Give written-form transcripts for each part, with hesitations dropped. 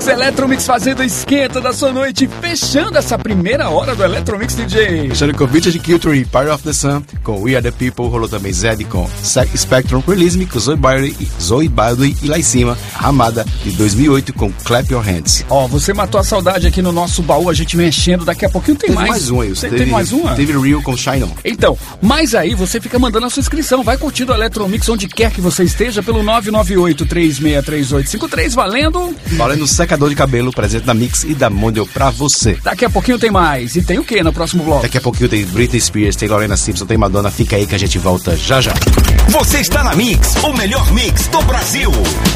Electromix, Electromix fazendo esquenta da sua noite, fechando essa primeira hora do Electromix DJ. Fechando com Vintage Culture, Power of the Sun, com We Are The People, rolou também Zed com Spectrum, Release Me, com Zoe Baldwin e lá em cima, Amada, de 2008, com Clap Your Hands. Ó, você matou a saudade aqui no nosso baú, a gente mexendo, daqui a pouquinho tem mais um aí. Teve mais uma? Teve Real com Shine On. Então, mas aí você fica mandando a sua inscrição, vai curtindo o Electromix onde quer que você esteja, pelo 998-363853, valendo um secador de cabelo, presente da Mix e da Mondial pra você. Daqui a pouquinho tem mais. E tem o que no próximo bloco? Daqui a pouquinho tem Britney Spears, tem Lorena Simpson, tem Madonna. Fica aí que a gente volta já já. Você está na Mix, o melhor mix do Brasil.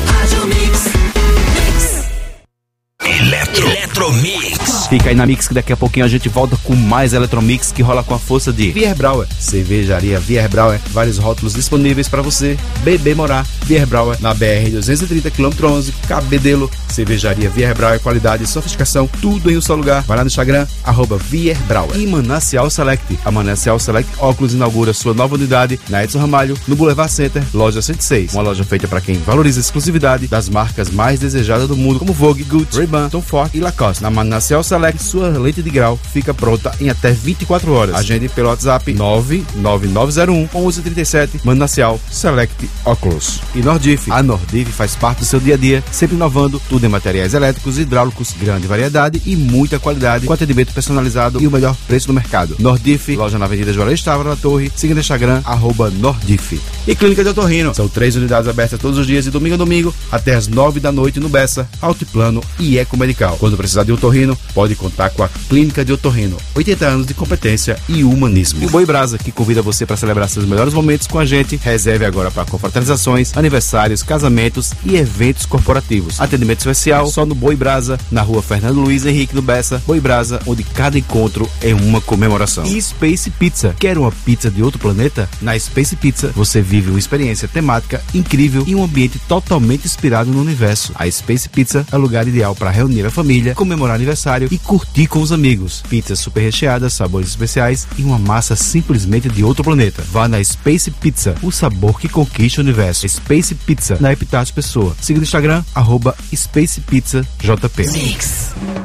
Electromix. Fica aí na Mix que daqui a pouquinho a gente volta com mais Electromix, que rola com a força de Bierbrauer, Cervejaria Bierbrauer, vários rótulos disponíveis para você beber, morar. Bierbrauer na BR 230 km 11, Cabedelo. Cervejaria Bierbrauer, qualidade e sofisticação, tudo em um só lugar. Vai lá no Instagram, @Bierbrauer. E Manancial Select. A Manancial Select Óculos inaugura sua nova unidade na Edson Ramalho, no Boulevard Center, loja 106. Uma loja feita para quem valoriza a exclusividade das marcas mais desejadas do mundo, como Vogue, Gucci, Ray-Ban, Tom Ford e Lacoste. Na Manancial Select, sua lente de grau fica pronta em até 24 horas. Agende pelo WhatsApp 99901 1137. Manancial Select Óculos. E Nordif. A Nordif faz parte do seu dia a dia, sempre inovando tudo em materiais elétricos e hidráulicos, grande variedade e muita qualidade, com atendimento personalizado e o melhor preço do mercado. Nordif, loja na Avenida Juarez Távora, na Torre. Siga no Instagram, @Nordif. E Clínica de Otorrino. São 3 unidades abertas todos os dias, de domingo a domingo, até as 9 da noite no Bessa, Altiplano e Ecomedical. Quando precisar de otorrino, pode contar com a Clínica de Otorrino. 80 anos de competência e humanismo. E o Boi Brasa, que convida você para celebrar seus melhores momentos com a gente. Reserve agora para confraternizações, aniversários, casamentos e eventos corporativos. Atendimento especial só no Boi Brasa, na rua Fernando Luiz Henrique no Bessa. Boi Brasa, onde cada encontro é uma comemoração. E Space Pizza. Quer uma pizza de outro planeta? Na Space Pizza você vive uma experiência temática incrível e um ambiente totalmente inspirado no universo. A Space Pizza é o lugar ideal para reunir a família, comemorar aniversário e curtir com os amigos. Pizzas super recheadas, sabores especiais e uma massa simplesmente de outro planeta. Vá na Space Pizza, o sabor que conquista o universo. Space Pizza, na Epitácio Pessoa. Siga no Instagram, @SpacePizzaJP.